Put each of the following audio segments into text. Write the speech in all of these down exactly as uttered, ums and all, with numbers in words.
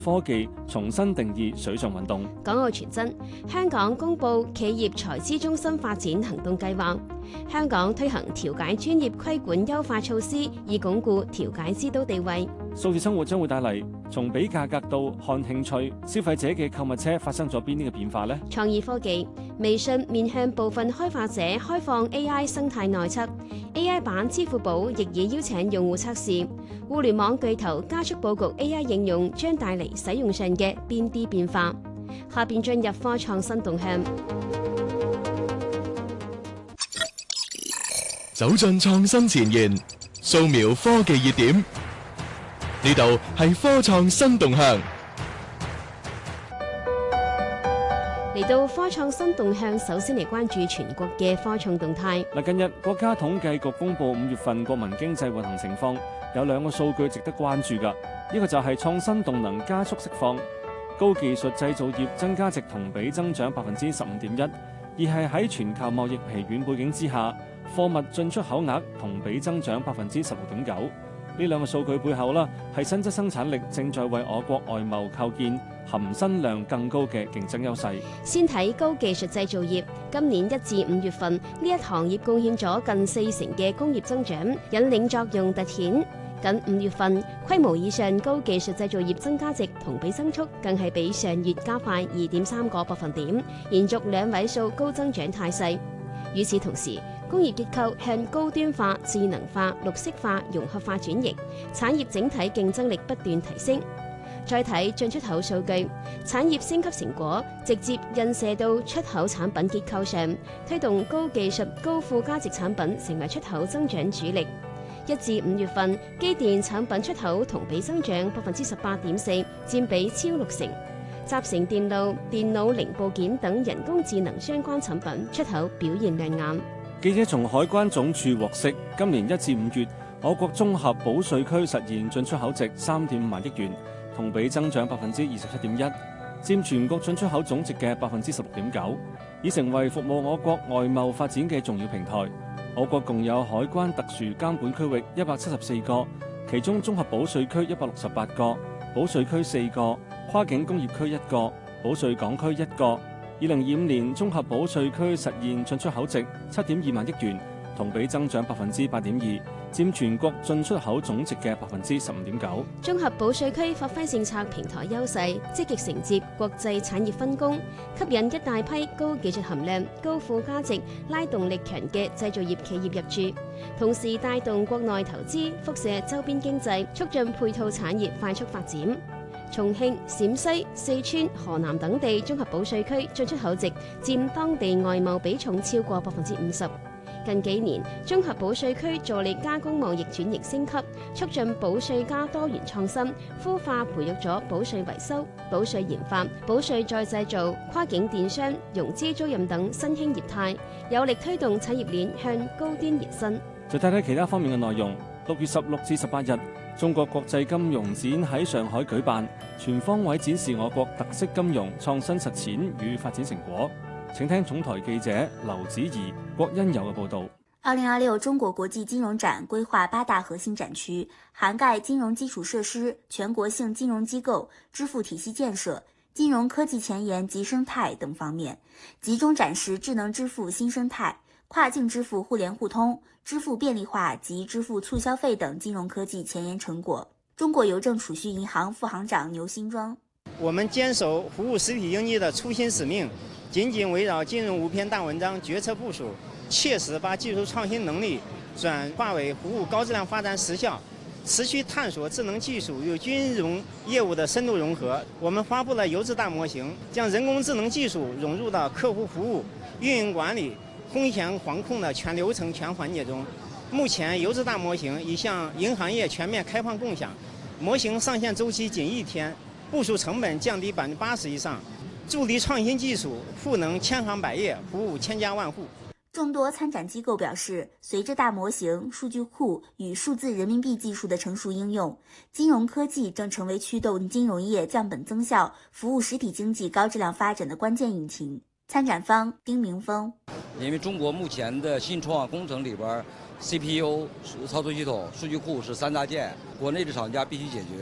科技重新定義水上運動。 港澳傳真，香港公布企業財資中心發展行動計劃。香港推行調解專業規管優化措施，以鞏固調解之都地位。 數字生活將會帶嚟從比價格到看興趣，消費者嘅購物車發生咗邊啲嘅變化呢？ 創意科技，微信面向部分開發者開放 A I 生態內測 ，A I 版支付寶亦已邀請用戶測試。互聯網巨頭加速佈局 A I 應用，將帶嚟使用上嘅邊啲變化？下邊進入科創新動向。 走進創新前沿，掃描科技熱點。呢度係科創新動向。 嚟到科創新動向，首先嚟關注全國嘅科創動態。 嗱，近日國家統計局公布五月份國民經濟運行情況，有兩個數據值得關注㗎。一個就係創新動能加速釋放，高技術製造業增加值同比增長百分之十五點一；二係喺全球貿易疲軟背景之下，貨物進出口額同比增長百分之十六點九。呢兩個數據背後啦，係新質生產力正在為我國外貿構建含新量更高嘅競爭優勢。 先睇高技術製造業，今年一至五月份呢一行業貢獻咗近四成嘅工業增長，引領作用突顯。近五月份規模以上高技術製造業增加值同比增速更係比上月加快二點三個百分點，延續兩位數高增長態勢。與此同時，工業結構向高端化、智能化、綠色化、融合化轉型，產業整體競爭力不斷提升。再睇進出口數據，產業升級成果直接印射到出口產品結構上，推動高技術、高附加值產品成為出口增長主力。一至五月份，機電產品出口同比增長百分之十八點四，佔比超六成。集成電路、電腦零部件等人工智能相關產品出口表現亮眼。 記者從海關總署獲悉，今年一至五月，我國綜合保稅區實現進出口值三點五萬億元，同比增長百分之二十七點一，佔全國進出口總值嘅百分之十六點九，已成為服務我國外貿發展嘅重要平台。我國共有海關特殊監管區域一百七十四個，其中綜合保稅區一百六十八個，保稅區四個，跨境工業區一個，保稅港區一個。二零二五年綜合保稅區實現進出口值七點二萬億元，同比增長百分之八點二，佔全國進出口總值嘅百分之十五點九。 綜合保稅區發揮政策平台優勢，積極承接國際產業分工，吸引一大批高技術含量、高附加值、拉動力強嘅製造業企業入駐，同時帶動國內投資，輻射周邊經濟，促進配套產業快速發展。重慶、陝西、四川、河南等地綜合保稅區進出口值佔當地外貿比重超過百分之五十。近幾年，綜合保稅區助力加工貿易轉型升級，促進保稅加多元創新，孵化培育咗保稅維修、保稅研發、保稅再製造、跨境電商、融資租賃等新興業態，有力推動產業鏈向高端延伸。 再睇睇其他方面嘅內容。六月十六至十八日，中國國際金融展喺上海舉辦，全方位展示我國特色金融創新實踐與發展成果。請聽總台記者劉子怡、郭欣柔嘅報道。 二零二六中國國際金融展規劃八大核心展區，涵蓋金融基礎設施、全國性金融機構、支付體系建設、金融科技前沿及生態等方面，集中展示智能支付新生態、跨境支付互聯互通、支付便利化及支付促消費等金融科技前沿成果。中國郵政儲蓄銀行副行長牛新莊： 我們堅守服務實體經濟的初心使命，緊緊圍繞金融五篇大文章決策部署，切實把技術創新能力轉化為服務高質量發展實效，持續探索智能技術與金融業務的深度融合。我們發布了優質大模型，將人工智能技術融入到客戶服務、運營管理、風險防控的全流程、全環節中。目前優質大模型已向銀行業全面開放共享，模型上線週期僅一天，部署成本降低百分之八十以上，助力創新技術賦能千行百業，服務千家萬戶。 眾多參展機構表示，隨着大模型、數據庫與數字人民幣技術的成熟應用，金融科技正成為驅動金融業降本增效、服務實體經濟高質量發展的關鍵引擎。參展方丁明峰： 因為中國目前的新創工程裏邊 C P U、操作系統、數據庫是三大件，國內的廠家必須解決。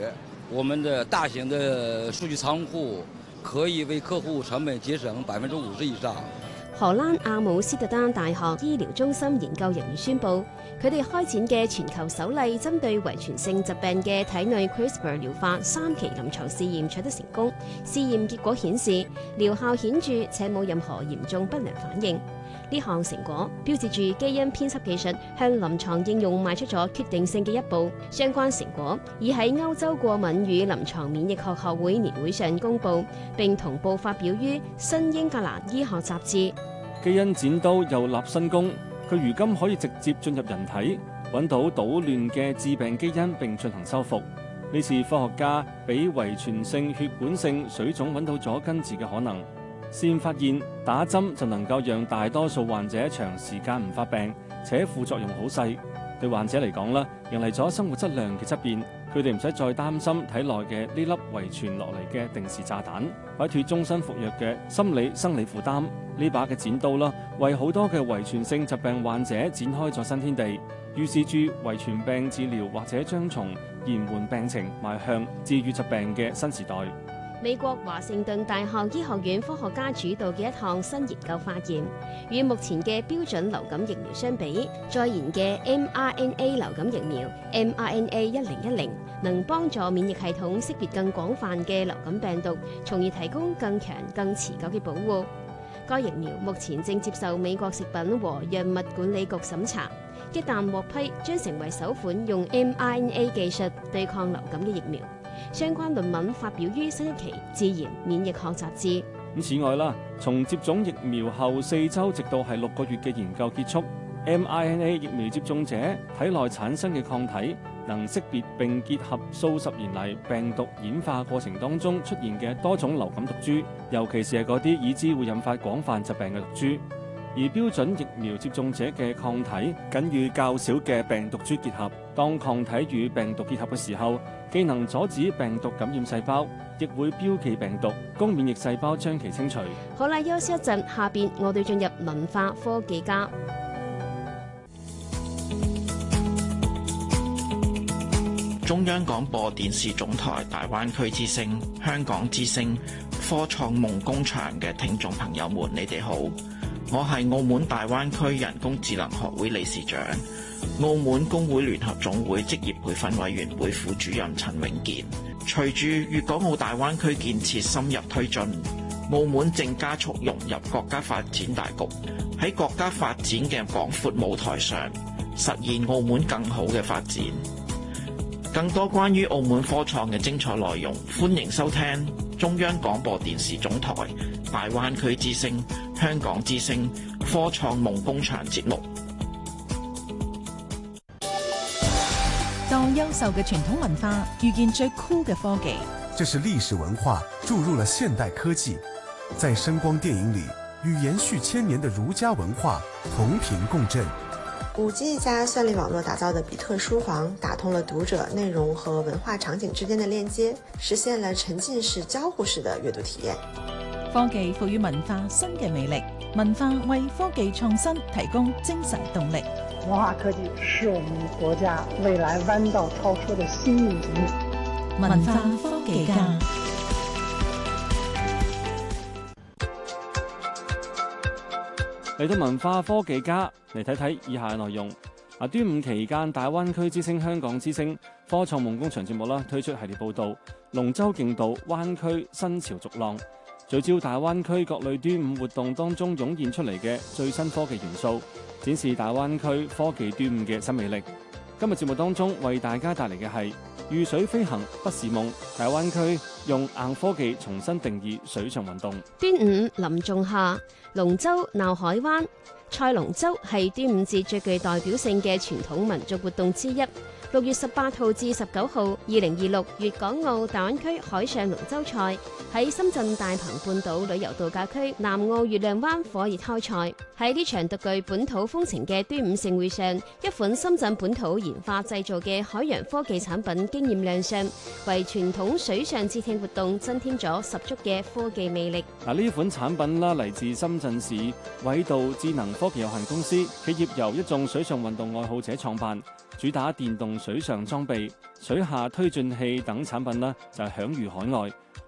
我們的大型的數據倉庫可以為客戶成本節省百分之五十以上。 荷蘭阿姆斯特丹大學醫療中心研究人員宣布，佢哋開展嘅全球首例針對遺傳性疾病嘅體內 CRISPR 療法三期臨床試驗取得成功。試驗結果顯示，療效顯著且冇任何嚴重不良反應。呢項成果標誌住基因編輯技術向臨床應用邁出咗決定性嘅一步。相關成果已喺歐洲過敏與臨床免疫學學會年會上公佈，並同步發表於《新英格蘭醫學雜誌》。 基因剪刀又立新功，佢如今可以直接進入人體，揾到搗亂嘅致病基因並進行修復。呢次科學家俾遺傳性血管性水腫揾到咗根治嘅可能。試驗發現，打針就能夠讓大多數患者長時間唔發病，且副作用好細。對患者嚟講啦，迎嚟咗生活質量嘅質變，佢哋唔使再擔心體內嘅呢粒遺傳落嚟嘅定時炸彈，擺脫終身服藥嘅心理生理負擔。呢把嘅剪刀啦，為好多嘅遺傳性疾病患者展開咗新天地，預示住遺傳病治療或者將從延緩病情邁向治癒疾病嘅新時代。 美國華盛頓大學醫學院科學家主導嘅一項新研究發現，與目前嘅標準流感疫苗相比，再研嘅 mRNA 流感疫苗 M R N A 一零一零能幫助免疫系統識別更廣泛嘅流感病毒，從而提供更強、更持久嘅保護。該疫苗目前正接受美國食品和藥物管理局審查，一旦獲批，將成為首款用 mRNA 技術對抗流感嘅疫苗。相關論文發表於新一期《自然免疫學雜誌》。 咁此外啦，從接種疫苗後四週直到係六個月嘅研究結束 ，mRNA 疫苗接種者體內產生嘅抗體能識別並結合數十年嚟病毒演化過程當中出現嘅多種流感毒株，尤其是係嗰啲已知會引發廣泛疾病嘅毒株。而標準疫苗接種者嘅抗體僅與較少嘅病毒株結合。當抗體與病毒結合嘅時候，既能阻止病毒感染細胞，亦會標記病毒，供免疫細胞將其清除。 好啦，休息一陣，下邊我哋進入文化科技家。 中央廣播電視總台大灣區之聲、香港之聲、科創夢工場嘅聽眾朋友們，你哋好。我係澳門大灣區人工智能學會理事長、澳門工會聯合總會職業培訓委員會副主任陳永健。隨住粵港澳大灣區建設深入推進，澳門正加速融入國家發展大局，喺國家發展嘅廣闊舞台上，實現澳門更好嘅發展。更多關於澳門科創嘅精彩內容，歡迎收聽中央廣播電視總台大灣區之聲、香港之聲科創夢工場節目。 當優秀嘅傳統文化遇見最酷嘅科技， 這是歷史文化注入了現代科技，在聲光電影裏與延續千年的儒家文化同頻共振。 五 G 加算力網絡打造的比特書房，打通了讀者內容和文化場景之間的鏈接，實現了沉浸式交互式的閱讀體驗。 科技賦予文化新嘅魅力，文化為科技創新提供精神動力。 文化科技是我們國家未來彎道超車的新引擎。 文化科技家。 嚟到文化科技家嚟睇睇以下嘅內容。啊，端午期間，大灣區之聲、香港之聲科創夢工場節目啦，推出系列報導，龍舟競渡灣區新潮逐浪，聚焦大灣區各類端午活動當中湧現出嚟嘅最新科技元素，展示大灣區科技端午嘅新魅力。今日節目當中為大家帶嚟嘅係遇水飛行不是夢，大灣區用硬科技重新定義水上運動。 端午臨仲夏，龍舟鬧海灣。賽龍舟係端午節最具代表性嘅傳統民族活動之一。六月十八號至十九號，二零二六粵港澳大灣區海上龍舟賽喺深圳大鵬半島旅遊度假區南澳月亮灣火熱開賽。喺呢場獨具本土風情嘅端午盛會上，一款深圳本土研發製造嘅海洋科技產品驚豔亮相，為傳統水上節慶活動增添咗十足嘅科技魅力。 嗱，呢款產品啦，嚟自深圳市緯度智能科技有限公司，企業由一眾水上運動愛好者創辦， 主打電動水上裝備、水下推進器等產品呢就係享譽海外。